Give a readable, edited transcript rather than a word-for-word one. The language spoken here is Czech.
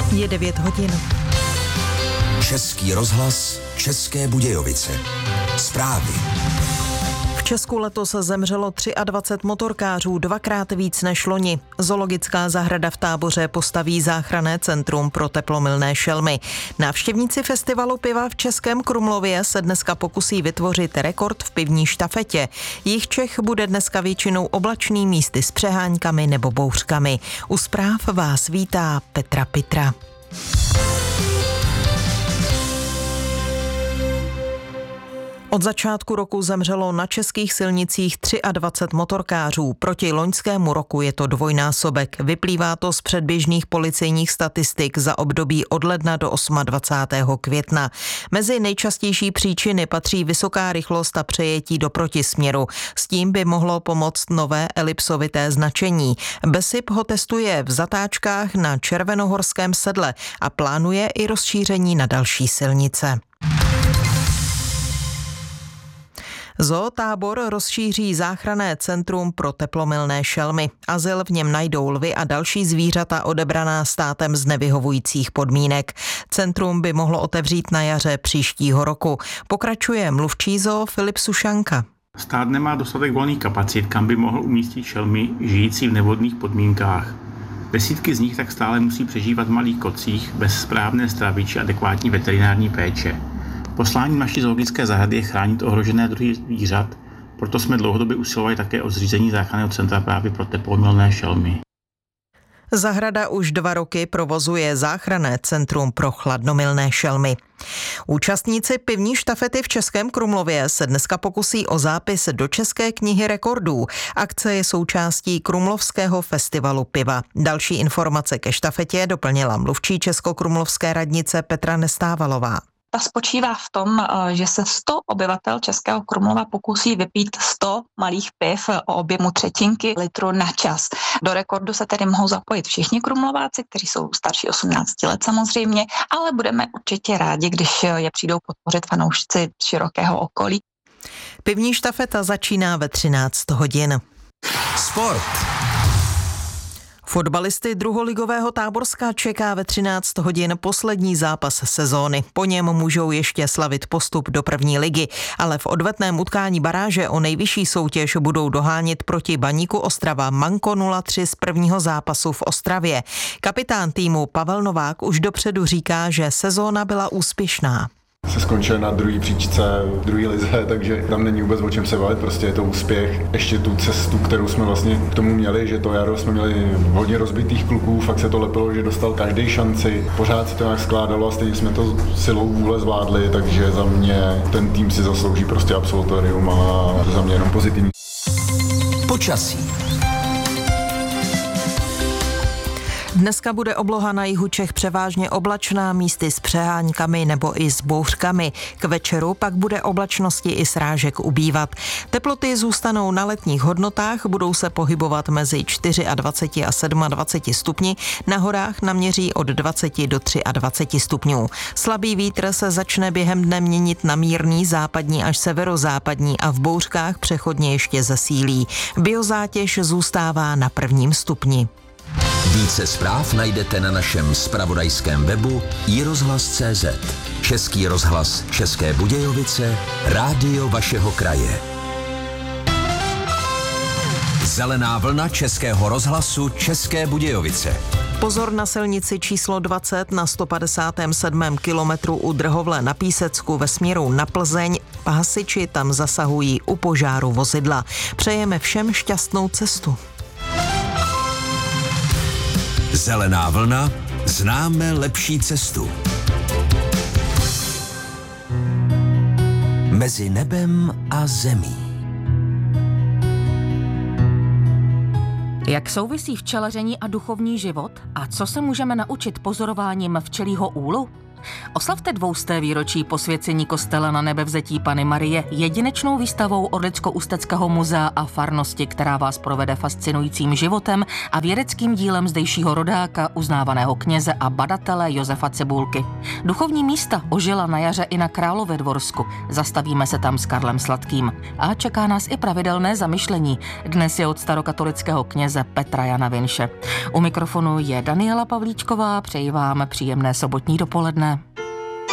Je 9 hodin. Český rozhlas, České Budějovice. Zprávy. V Česku letos zemřelo 23 motorkářů, dvakrát víc než loni. Zoologická zahrada v Táboře postaví záchranné centrum pro teplomilné šelmy. Návštěvníci festivalu piva v Českém Krumlově se dneska pokusí vytvořit rekord v pivní štafetě. Jih Čech bude dneska většinou oblačný, místy s přeháňkami nebo bouřkami. U zpráv vás vítá Petra Pitra. Od začátku roku zemřelo na českých silnicích 23 motorkářů. Proti loňskému roku je to dvojnásobek. Vyplývá to z předběžných policejních statistik za období od ledna do 28. května. Mezi nejčastější příčiny patří vysoká rychlost a přejetí do protisměru. S tím by mohlo pomoct nové elipsovité značení. BESIP ho testuje v zatáčkách na Červenohorském sedle a plánuje i rozšíření na další silnice. Zoo Tábor rozšíří záchranné centrum pro teplomilné šelmy. Azyl v něm najdou lvy a další zvířata odebraná státem z nevyhovujících podmínek. Centrum by mohlo otevřít na jaře příštího roku. Pokračuje mluvčí zoo Filip Sušanka. Stát nemá dostatek volných kapacit, kam by mohl umístit šelmy žijící v nevhodných podmínkách. Desítky z nich tak stále musí přežívat v malých kocích bez správné stravy či adekvátní veterinární péče. Posláním naší zoologické zahrady je chránit ohrožené druhy zvířat, proto jsme dlouhodobě usilovali také o zřízení záchranného centra právě pro teplomilné šelmy. Zahrada už 2 roky provozuje záchranné centrum pro chladnomilné šelmy. Účastníci pivní štafety v Českém Krumlově se dneska pokusí o zápis do České knihy rekordů. Akce je součástí Krumlovského festivalu piva. Další informace ke štafetě doplnila mluvčí Českokrumlovské radnice Petra Nestávalová. Ta spočívá v tom, že se 100 obyvatel Českého Krumlova pokusí vypít 100 malých piv o objemu 1/3 litru na čas. Do rekordu se tedy mohou zapojit všichni krumlováci, kteří jsou starší 18 let samozřejmě, ale budeme určitě rádi, když je přijdou podpořit fanoušci širokého okolí. Pivní štafeta začíná ve 13 hodin. Sport. Fotbalisty druholigového Táborska čeká ve 13 hodin poslední zápas sezóny. Po něm můžou ještě slavit postup do první ligy, ale v odvetném utkání baráže o nejvyšší soutěž budou dohánět proti Baníku Ostrava Manko 0-3 z prvního zápasu v Ostravě. Kapitán týmu Pavel Novák už dopředu říká, že sezóna byla úspěšná. Se skončil na druhé příčce, druhé lize, takže tam není vůbec o čem se bavit, prostě je to úspěch. Ještě tu cestu, kterou jsme vlastně k tomu měli, že to jaro jsme měli hodně rozbitých kluků, fakt se to lepilo, že dostal každý šanci. Pořád se to nějak skládalo a stejně jsme to silou vůle zvládli, takže za mě ten tým si zaslouží prostě absolutorium a za mě jenom pozitivní. Počasí. Dneska bude obloha na jihu Čech převážně oblačná, místy s přeháňkami nebo i s bouřkami. K večeru pak bude oblačnosti i srážek ubývat. Teploty zůstanou na letních hodnotách, budou se pohybovat mezi 24 a 27 stupni, na horách naměří od 20 do 23 stupňů. Slabý vítr se začne během dne měnit na mírný západní až severozápadní a v bouřkách přechodně ještě zesílí. Biozátěž zůstává na 1. stupni. Více zpráv najdete na našem zpravodajském webu iRozhlas.cz. Český rozhlas České Budějovice, rádio vašeho kraje. Zelená vlna Českého rozhlasu České Budějovice. Pozor na silnici číslo 20 na 157. kilometru u Drhovle na Písecku ve směru na Plzeň. Hasiči tam zasahují u požáru vozidla. Přejeme všem šťastnou cestu. Zelená vlna, známe lepší cestu. Mezi nebem a zemí. Jak souvisí včelaření a duchovní život? A co se můžeme naučit pozorováním včelího úlu? Oslavte 200. výročí posvěcení kostela Na Nebevzetí Panny Marie jedinečnou výstavou Orlicko-Ústeckého muzea a farnosti, která vás provede fascinujícím životem a vědeckým dílem zdejšího rodáka, uznávaného kněze a badatele Josefa Cibulky. Duchovní místa ožila na jaře i na Královédvorsku. Zastavíme se tam s Karlem Sladkým. A čeká nás i pravidelné zamyšlení. Dnes je od starokatolického kněze Petra Jana Vinše. U mikrofonu je Daniela Pavlíčková. Přeji vám příjemné sobotní dopoledne.